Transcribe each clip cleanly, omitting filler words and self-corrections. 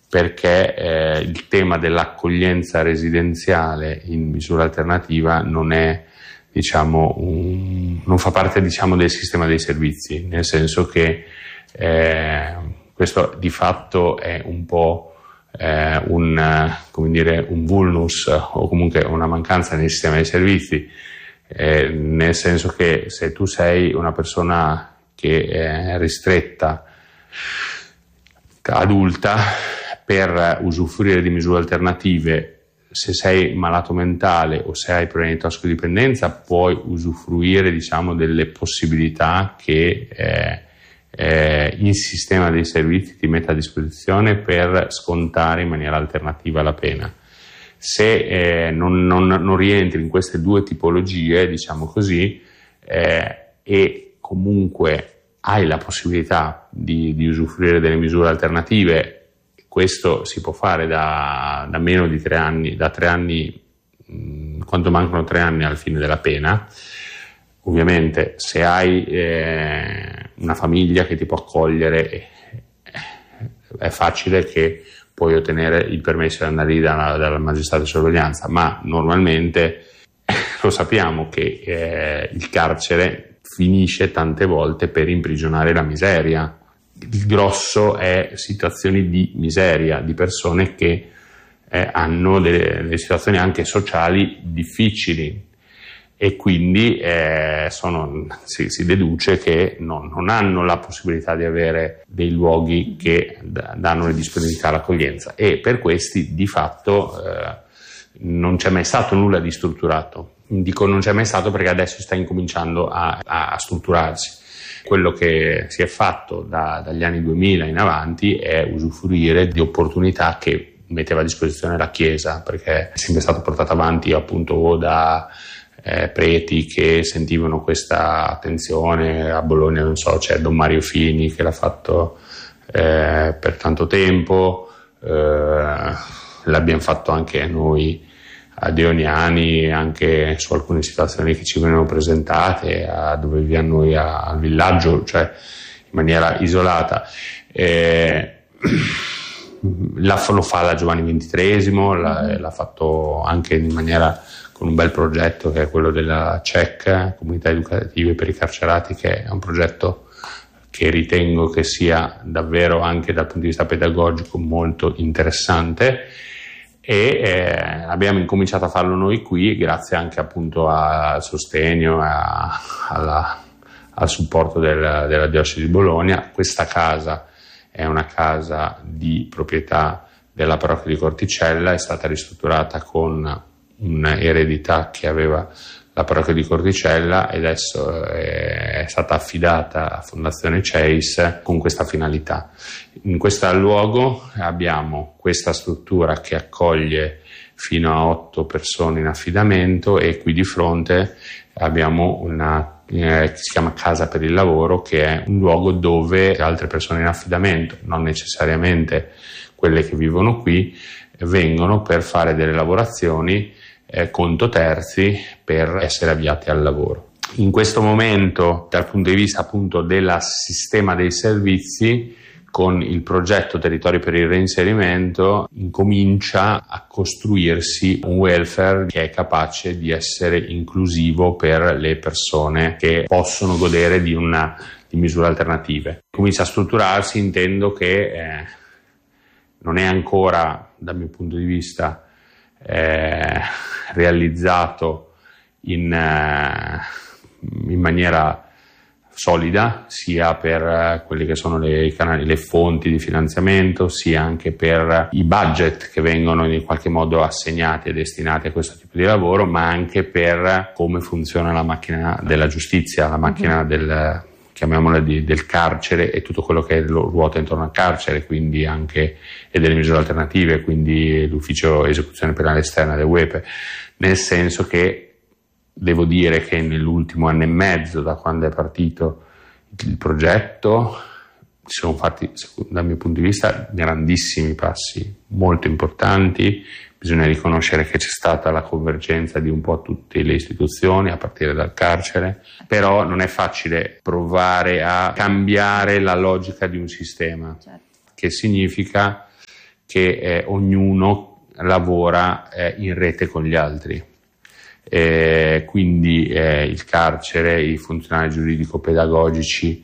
perché il tema dell'accoglienza residenziale in misura alternativa non è, non fa parte, del sistema dei servizi, nel senso che questo di fatto è un po' un vulnus, o comunque una mancanza nel sistema dei servizi, nel senso che se tu sei una persona che è ristretta, adulta, per usufruire di misure alternative, se sei malato mentale o se hai problemi di tossicodipendenza, puoi usufruire delle possibilità che il sistema dei servizi ti mette a disposizione per scontare in maniera alternativa la pena. Se non rientri in queste due tipologie, e comunque hai la possibilità di usufruire delle misure alternative, questo si può fare da meno di 3 anni, da 3 anni, quando mancano 3 anni al fine della pena. Ovviamente se hai una famiglia che ti può accogliere, è facile che puoi ottenere il permesso di andare lì dal magistrato di sorveglianza, ma normalmente lo sappiamo che il carcere finisce tante volte per imprigionare la miseria. Il grosso è situazioni di miseria, di persone che hanno delle situazioni anche sociali difficili, e quindi si deduce che non hanno la possibilità di avere dei luoghi che danno le disponibilità all'accoglienza, e per questi di fatto non c'è mai stato nulla di strutturato. Dico non c'è mai stato perché adesso sta incominciando a strutturarsi. Quello che si è fatto dagli anni 2000 in avanti è usufruire di opportunità che metteva a disposizione la Chiesa, perché è sempre stato portato avanti appunto da preti che sentivano questa attenzione. A Bologna, non so, c'è Don Mario Fini che l'ha fatto per tanto tempo, l'abbiamo fatto anche noi a Deoniani, anche su alcune situazioni che ci venivano presentate dove viviamo noi al villaggio, cioè in maniera isolata. Lo fa la Giovanni XXIII, l'ha fatto anche in maniera con un bel progetto che è quello della CEC, Comunità Educative per i Carcerati, che è un progetto che ritengo che sia davvero anche dal punto di vista pedagogico molto interessante, e abbiamo incominciato a farlo noi qui grazie anche appunto al sostegno al supporto della Diocesi di Bologna. Questa casa è una casa di proprietà della parrocchia di Corticella, è stata ristrutturata con un'eredità che aveva la parrocchia di Corticella e adesso è stata affidata a Fondazione CEIS con questa finalità. In questo luogo abbiamo questa struttura che accoglie fino a 8 persone in affidamento, e qui di fronte abbiamo una che si chiama Casa per il Lavoro, che è un luogo dove altre persone in affidamento, non necessariamente quelle che vivono qui, vengono per fare delle lavorazioni conto terzi per essere avviati al lavoro. In questo momento, dal punto di vista appunto del sistema dei servizi, con il progetto Territori per il Reinserimento incomincia a costruirsi un welfare che è capace di essere inclusivo per le persone che possono godere di misure alternative. Comincia a strutturarsi, intendo che non è ancora, dal mio punto di vista, realizzato in maniera solida, sia per quelli che sono i canali, le fonti di finanziamento, sia anche per i budget che vengono in qualche modo assegnati e destinati a questo tipo di lavoro, ma anche per come funziona la macchina della giustizia, la macchina del carcere e tutto quello che ruota intorno al carcere, quindi anche e delle misure alternative, quindi l'ufficio esecuzione penale esterna del UEPE, nel senso che devo dire che nell'ultimo anno e mezzo, da quando è partito il progetto, si sono fatti, dal mio punto di vista, grandissimi passi, molto importanti. Bisogna riconoscere che c'è stata la convergenza di un po' tutte le istituzioni, a partire dal carcere, però non è facile provare a cambiare la logica di un sistema, certo. Che significa che ognuno lavora in rete con gli altri. Quindi il carcere, i funzionari giuridico-pedagogici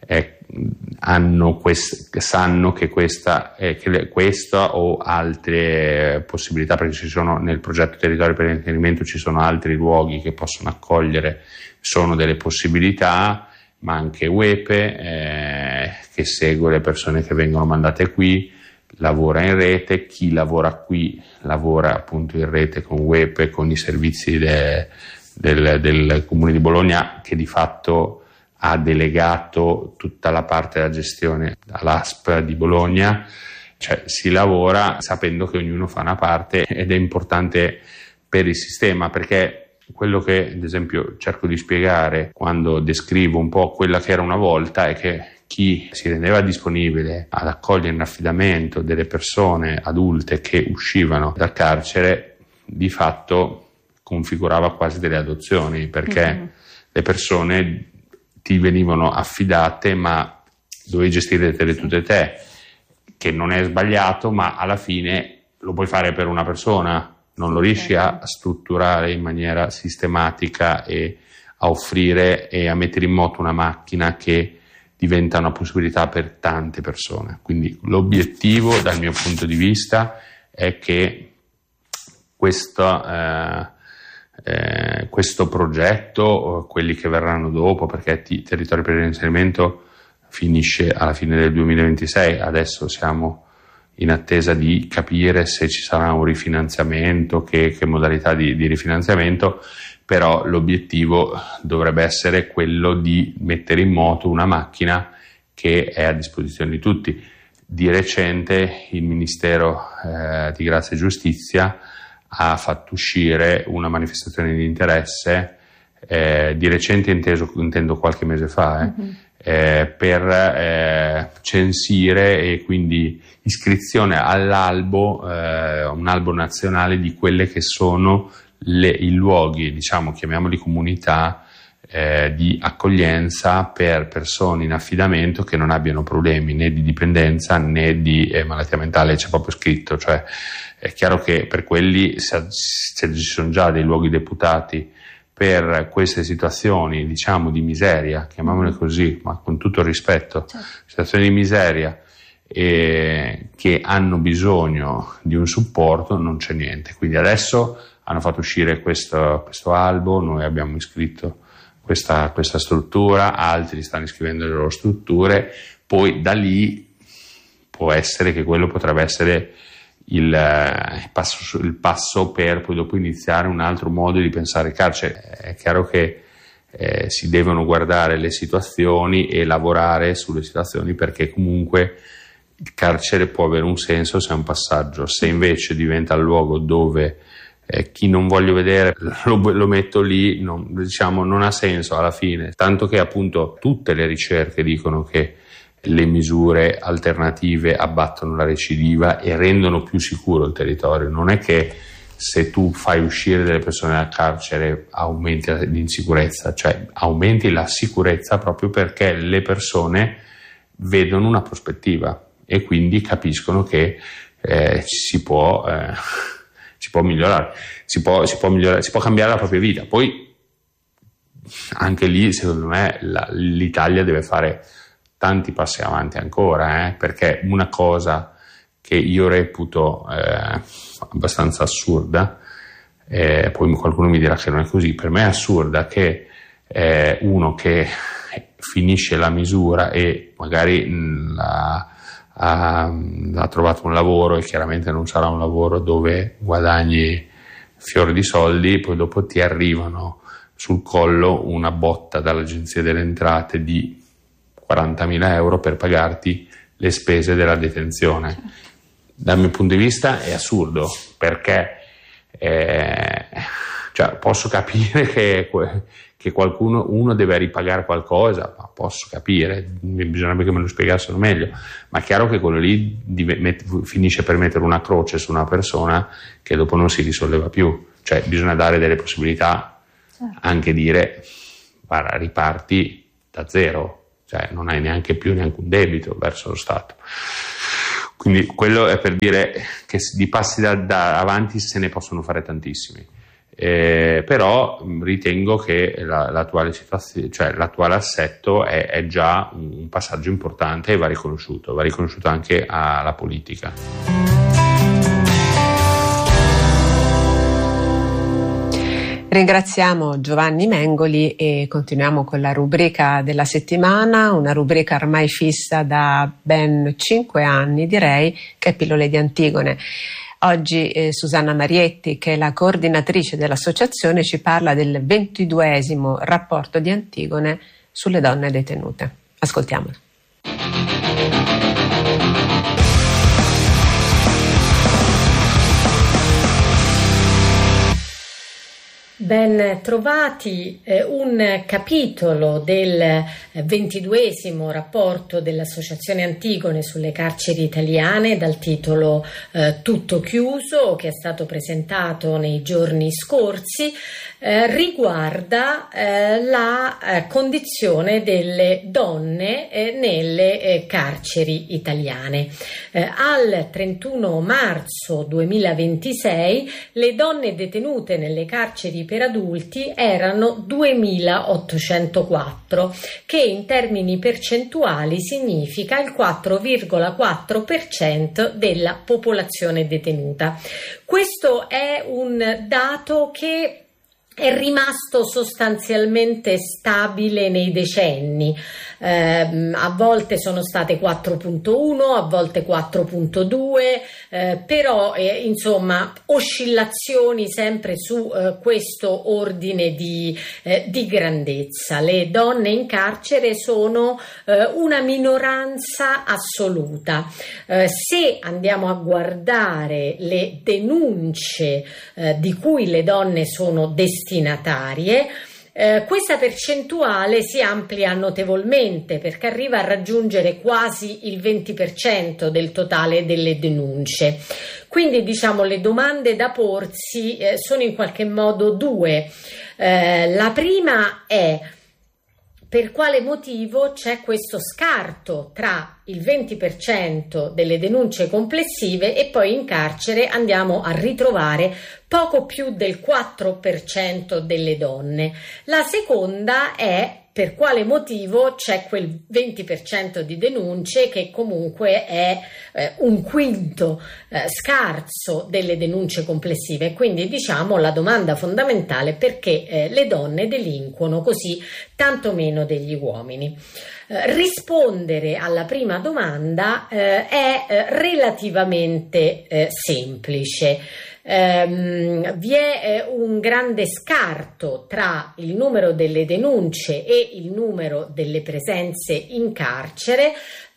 sanno che questa o altre possibilità, perché ci sono nel progetto Territorio per l'Internimento ci sono altri luoghi che possono accogliere, sono delle possibilità, ma anche UEPE che segue le persone che vengono mandate qui, lavora in rete. Chi lavora qui lavora appunto in rete con UEPE, con i servizi del Comune di Bologna, che di fatto ha delegato tutta la parte della gestione all'ASP di Bologna. Cioè si lavora sapendo che ognuno fa una parte, ed è importante per il sistema, perché quello che ad esempio cerco di spiegare quando descrivo un po' quella che era una volta è che chi si rendeva disponibile ad accogliere in affidamento delle persone adulte che uscivano dal carcere di fatto configurava quasi delle adozioni, perché le persone ti venivano affidate, ma dovevi gestire tutte te, che non è sbagliato, ma alla fine lo puoi fare per una persona, non lo riesci a strutturare in maniera sistematica e a offrire e a mettere in moto una macchina che diventa una possibilità per tante persone. Quindi l'obiettivo dal mio punto di vista è che questo progetto, quelli che verranno dopo, perché Territorio per l'Inserimento finisce alla fine del 2026, adesso siamo in attesa di capire se ci sarà un rifinanziamento, che modalità di rifinanziamento, però l'obiettivo dovrebbe essere quello di mettere in moto una macchina che è a disposizione di tutti. Di recente il Ministero di Grazia e Giustizia ha fatto uscire una manifestazione di interesse, di recente intendo qualche mese fa, per censire e quindi iscrizione all'albo, un albo nazionale di quelle che sono i luoghi, diciamo, chiamiamoli comunità, di accoglienza per persone in affidamento che non abbiano problemi né di dipendenza né di malattia mentale. C'è proprio scritto, cioè è chiaro che per quelli ci sono già dei luoghi deputati per queste situazioni, diciamo, di miseria, chiamiamole così, ma con tutto il rispetto, situazioni di miseria che hanno bisogno di un supporto, non c'è niente. Quindi adesso hanno fatto uscire questo albo, noi abbiamo iscritto questa struttura, altri stanno iscrivendo le loro strutture, poi da lì può essere che quello potrebbe essere il passo per poi dopo iniziare un altro modo di pensare il carcere. È chiaro che si devono guardare le situazioni e lavorare sulle situazioni, perché comunque il carcere può avere un senso se è un passaggio. Se invece diventa il luogo dove chi non voglio vedere lo metto lì, non ha senso alla fine, tanto che appunto tutte le ricerche dicono che le misure alternative abbattono la recidiva e rendono più sicuro il territorio. Non è che se tu fai uscire delle persone dal carcere aumenti l'insicurezza, cioè aumenti la sicurezza proprio perché le persone vedono una prospettiva e quindi capiscono che si può migliorare, si può cambiare la propria vita. Poi anche lì secondo me l'Italia deve fare tanti passi avanti ancora, perché una cosa che io reputo abbastanza assurda, poi qualcuno mi dirà che non è così, per me è assurda che uno che finisce la misura e magari ha trovato un lavoro, e chiaramente non sarà un lavoro dove guadagni fiori di soldi, poi dopo ti arrivano sul collo una botta dall'Agenzia delle Entrate di 40.000 euro per pagarti le spese della detenzione. Dal mio punto di vista è assurdo, perché cioè, posso capire che uno deve ripagare qualcosa, ma posso capire, bisognerebbe che me lo spiegassero meglio, ma è chiaro che quello lì finisce per mettere una croce su una persona che dopo non si risolleva più. Cioè bisogna dare delle possibilità, anche dire guarda, riparti da zero, cioè non hai neanche un debito verso lo Stato. Quindi quello è per dire che di passi da avanti se ne possono fare tantissimi. Però ritengo che l'attuale situazione, cioè l'attuale assetto è già un passaggio importante e va riconosciuto anche alla politica. Ringraziamo Giovanni Mengoli e continuiamo con la rubrica della settimana, una rubrica ormai fissa da ben 5 anni direi, che è Pillole di Antigone. Oggi Susanna Marietti, che è la coordinatrice dell'associazione, ci parla del 22esimo rapporto di Antigone sulle donne detenute. Ascoltiamola. Ben trovati, un capitolo del 22esimo rapporto dell'Associazione Antigone sulle carceri italiane dal titolo Tutto chiuso, che è stato presentato nei giorni scorsi, riguarda la condizione delle donne nelle carceri italiane. Al 31 marzo 2026 le donne detenute nelle carceri per adulti erano 2.804, che in termini percentuali significa il 4,4% della popolazione detenuta. Questo è un dato che è rimasto sostanzialmente stabile nei decenni. A volte sono state 4,1, a volte 4,2, però insomma oscillazioni sempre su questo ordine di grandezza. Le donne in carcere sono una minoranza assoluta. Se andiamo a guardare le denunce di cui le donne sono destinatarie, questa percentuale si amplia notevolmente perché arriva a raggiungere quasi il 20% del totale delle denunce. Quindi diciamo le domande da porsi sono in qualche modo due. La prima è: per quale motivo c'è questo scarto tra il 20% delle denunce complessive e poi in carcere andiamo a ritrovare poco più del 4% delle donne? La seconda è: per quale motivo c'è quel 20% di denunce che comunque è un quinto scarso delle denunce complessive? Quindi diciamo la domanda fondamentale: perché le donne delinquono così tanto meno degli uomini? Rispondere alla prima domanda è relativamente semplice. Vi è un grande scarto tra il numero delle denunce e il numero delle presenze in carcere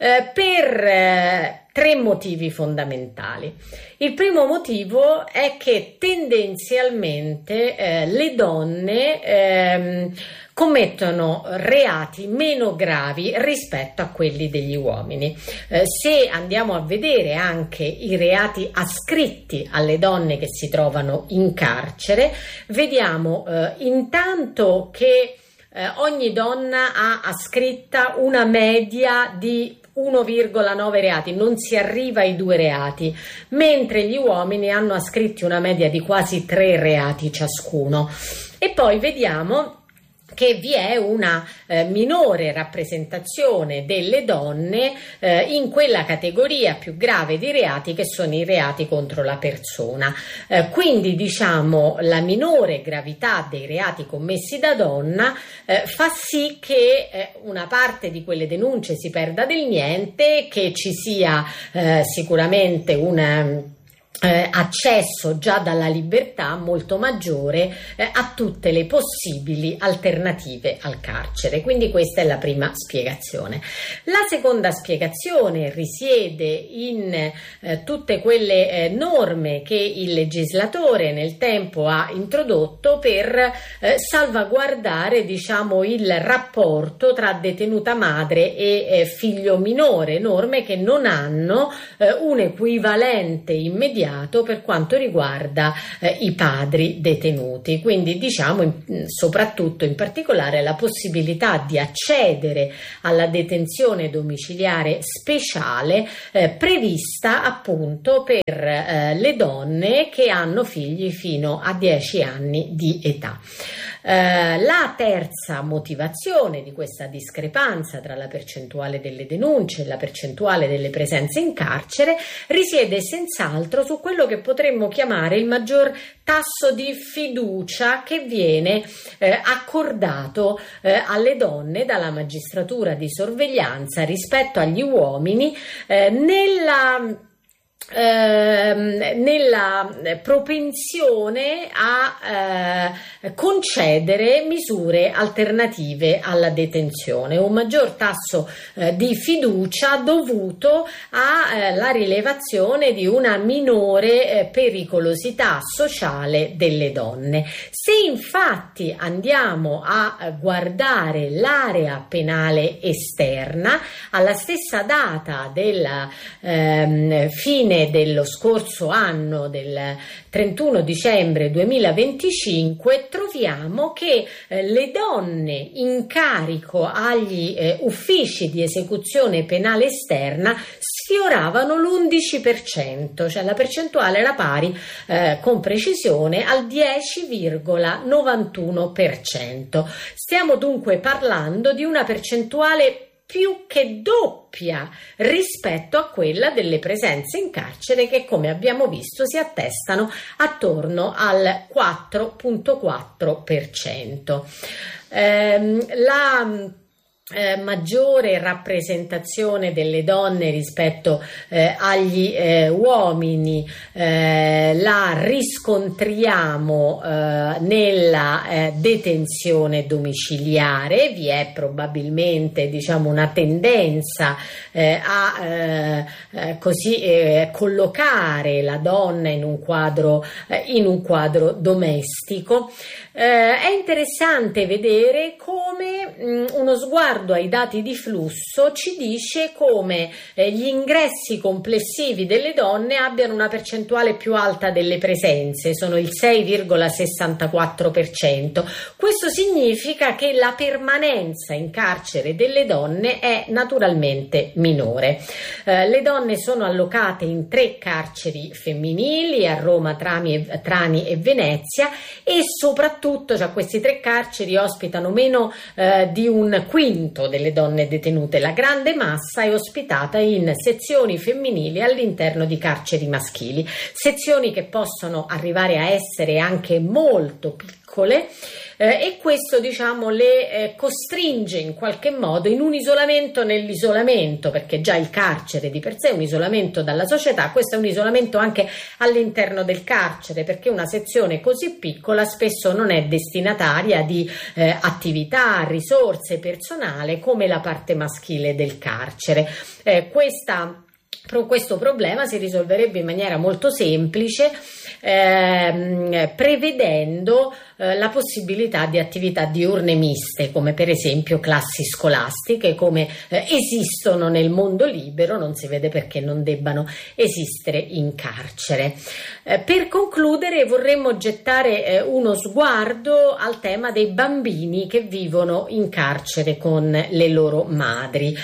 per 3 motivi fondamentali. Il primo motivo è che tendenzialmente le donne commettono reati meno gravi rispetto a quelli degli uomini. Se andiamo a vedere anche i reati ascritti alle donne che si trovano in carcere, vediamo intanto che ogni donna ha ascritta una media di 1,9 reati, non si arriva ai 2 reati, mentre gli uomini hanno ascritti una media di quasi 3 reati ciascuno. E poi vediamo che vi è una minore rappresentazione delle donne in quella categoria più grave di reati che sono i reati contro la persona. Quindi diciamo la minore gravità dei reati commessi da donna fa sì che una parte di quelle denunce si perda del niente, che ci sia sicuramente un accesso già dalla libertà molto maggiore a tutte le possibili alternative al carcere. Quindi questa è la prima spiegazione. La seconda spiegazione risiede in tutte quelle norme che il legislatore nel tempo ha introdotto per salvaguardare diciamo il rapporto tra detenuta madre e figlio minore, norme che non hanno un equivalente immediato immediato per quanto riguarda i padri detenuti, quindi diciamo soprattutto in particolare la possibilità di accedere alla detenzione domiciliare speciale prevista appunto per le donne che hanno figli fino a 10 anni di età. La terza motivazione di questa discrepanza tra la percentuale delle denunce e la percentuale delle presenze in carcere risiede senz'altro su quello che potremmo chiamare il maggior tasso di fiducia che viene accordato alle donne dalla magistratura di sorveglianza rispetto agli uomini nella propensione a concedere misure alternative alla detenzione, un maggior tasso di fiducia dovuto alla rilevazione di una minore pericolosità sociale delle donne. Se infatti andiamo a guardare l'area penale esterna, alla stessa data della fine dello scorso anno, del 31 dicembre 2025, troviamo che le donne in carico agli uffici di esecuzione penale esterna sfioravano l'11%, cioè la percentuale era pari con precisione al 10,91%. Stiamo dunque parlando di una percentuale più che doppia rispetto a quella delle presenze in carcere che, come abbiamo visto, si attestano attorno al 4,4%. La maggiore rappresentazione delle donne rispetto agli uomini la riscontriamo nella detenzione domiciliare. Vi è probabilmente una tendenza a collocare la donna in un quadro domestico. È interessante vedere come uno sguardo ai dati di flusso ci dice come gli ingressi complessivi delle donne abbiano una percentuale più alta delle presenze, sono il 6,64%. Questo significa che la permanenza in carcere delle donne è naturalmente minore. Le donne sono allocate in 3 carceri femminili a Roma, Trani e Venezia, e soprattutto questi 3 carceri ospitano meno di un quinto delle donne detenute. La grande massa è ospitata in sezioni femminili all'interno di carceri maschili, sezioni che possono arrivare a essere anche molto piccole, e questo le costringe in qualche modo in un isolamento nell'isolamento, perché già il carcere di per sé è un isolamento dalla società, questo è un isolamento anche all'interno del carcere, perché una sezione così piccola spesso non è destinataria di attività, risorse, personale come la parte maschile del carcere. Questo problema si risolverebbe in maniera molto semplice prevedendo la possibilità di attività diurne miste, come per esempio classi scolastiche, come esistono nel mondo libero, non si vede perché non debbano esistere in carcere. Per concludere vorremmo gettare uno sguardo al tema dei bambini che vivono in carcere con le loro madri.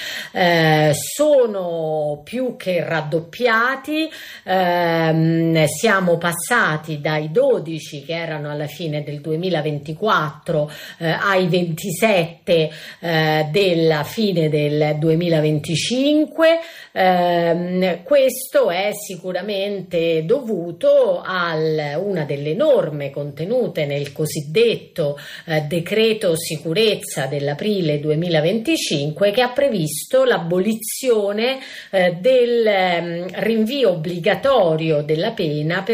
Sono più che raddoppiati, siamo passati dai 12 che erano alla fine del 2024 ai 27 della fine del 2025. Questo è sicuramente dovuto a una delle norme contenute nel cosiddetto decreto sicurezza dell'aprile 2025, che ha previsto l'abolizione del rinvio obbligatorio della pena per donne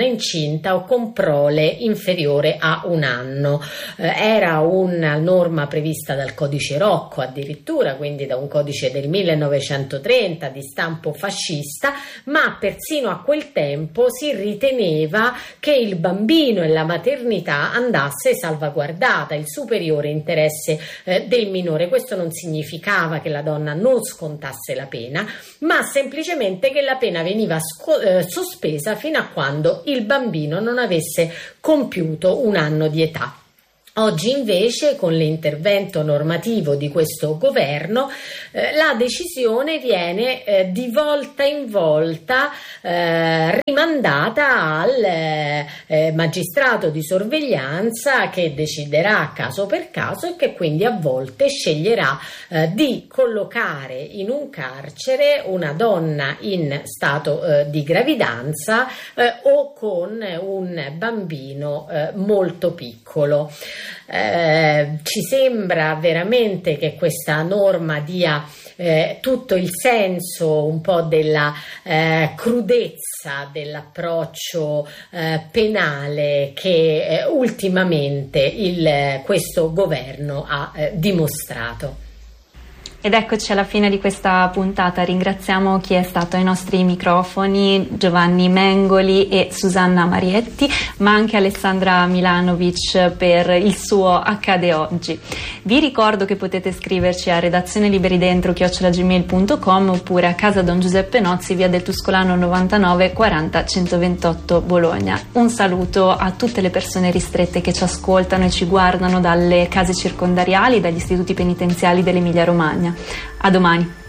incinta o con prole inferiore a 1 anno. Era una norma prevista dal codice Rocco addirittura, quindi da un codice del 1930 di stampo fascista, ma persino a quel tempo si riteneva che il bambino e la maternità andasse salvaguardata, il superiore interesse del minore. Questo non significava che la donna non scontasse la pena, ma semplicemente che la pena veniva sospesa fino a quando il bambino non avesse compiuto 1 anno di età. Oggi invece, con l'intervento normativo di questo governo, la decisione viene di volta in volta rimandata al magistrato di sorveglianza, che deciderà caso per caso e che quindi a volte sceglierà di collocare in un carcere una donna in stato di gravidanza o con un bambino molto piccolo. Ci sembra veramente che questa norma dia tutto il senso un po' della crudezza dell'approccio penale che ultimamente questo governo ha dimostrato. Ed eccoci alla fine di questa puntata. Ringraziamo chi è stato ai nostri microfoni, Giovanni Mengoli e Susanna Marietti, ma anche Alessandra Milanovic per il suo Accade Oggi. Vi ricordo che potete scriverci a redazioneliberidentro@gmail.com oppure a casa Don Giuseppe Nozzi, via del Tuscolano 99 40 128 Bologna. Un saluto a tutte le persone ristrette che ci ascoltano e ci guardano dalle case circondariali, dagli istituti penitenziali dell'Emilia Romagna. A domani.